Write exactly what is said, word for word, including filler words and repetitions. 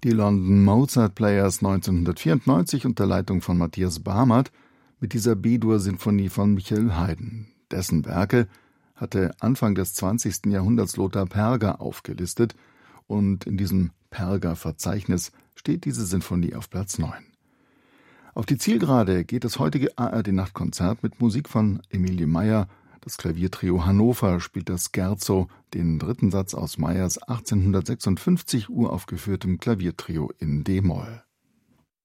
Die London Mozart Players neunzehnhundertvierundneunzig unter Leitung von Matthias Barmert mit dieser B-Dur-Sinfonie von Michael Haydn. Dessen Werke hatte Anfang des zwanzigsten Jahrhunderts Lothar Perger aufgelistet und in diesem Perger-Verzeichnis steht diese Sinfonie auf Platz neun. Auf die Zielgerade geht das heutige A R D-Nachtkonzert mit Musik von Emilie Meyer. Das Klaviertrio Hannover spielt das Scherzo, den dritten Satz aus Meyers achtzehnhundertsechsundfünfzig uraufgeführtem Klaviertrio in D-Moll.